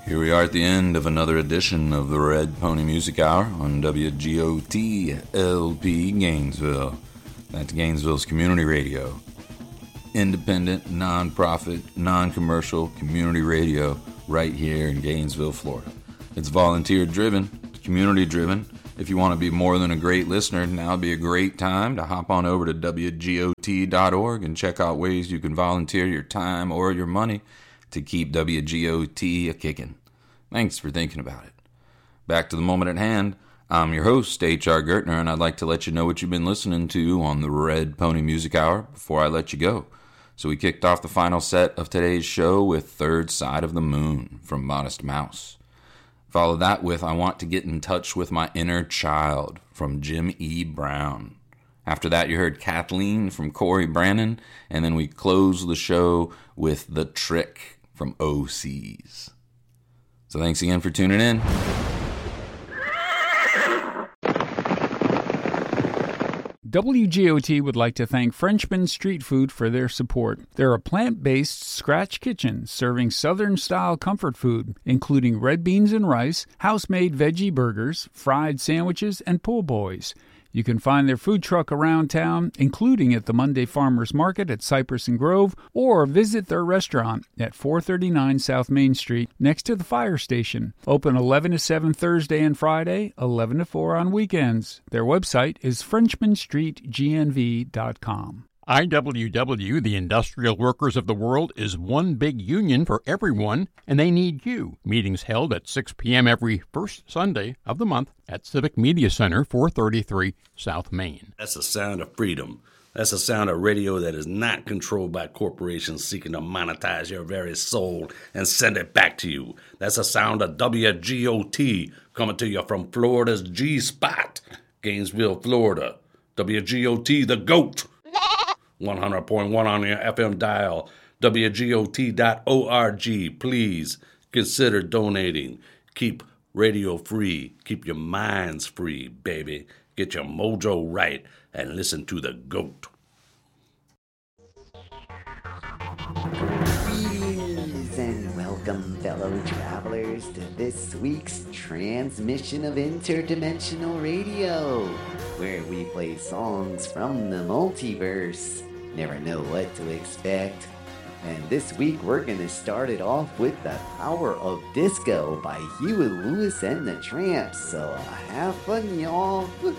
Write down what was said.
Here we are at the end of another edition of the Red Pony Music Hour on WGOT LP Gainesville. That's Gainesville's community radio. Independent, non-profit, non-commercial community radio right here in Gainesville, Florida. It's volunteer-driven, community-driven. If you want to be more than a great listener, now would be a great time to hop on over to WGOT.org and check out ways you can volunteer your time or your money to keep WGOT a-kicking. Thanks for thinking about it. Back to the moment at hand. I'm your host, H.R. Gertner, and I'd like to let you know what you've been listening to on the Red Pony Music Hour before I let you go. So we kicked off the final set of today's show with Third Side of the Moon from Modest Mouse. Follow that with I Want to Get in Touch with My Inner Child from Jim E. Brown. After that, you heard Kathleen from Corey Brannon, and then we closed the show with The Trick from OCs. So thanks again for tuning in. WGOT would like to thank Frenchman Street Food for their support. They're a plant-based scratch kitchen serving Southern-style comfort food, including red beans and rice, house-made veggie burgers, fried sandwiches, and po' boys. You can find their food truck around town, including at the Monday Farmers Market at Cypress and Grove, or visit their restaurant at 439 South Main Street next to the fire station. Open 11 to 7 Thursday and Friday, 11 to 4 on weekends. Their website is FrenchmanStreetGNV.com. IWW, the Industrial Workers of the World, is one big union for everyone, and they need you. Meetings held at 6 p.m. every first Sunday of the month at Civic Media Center, 433 South Main. That's the sound of freedom. That's the sound of radio that is not controlled by corporations seeking to monetize your very soul and send it back to you. That's the sound of WGOT coming to you from Florida's G-Spot, Gainesville, Florida. WGOT, the GOAT. 100.1 on your FM dial, WGOT.org. Please consider donating. Keep radio free. Keep your minds free, baby. Get your mojo right and listen to the GOAT. Greetings and welcome, fellow travelers, to this week's transmission of Interdimensional Radio, where we play songs from the multiverse. Never know what to expect. And this week we're going to start it off with The Power of Disco by Huey Lewis and the Tramps. So have fun, y'all.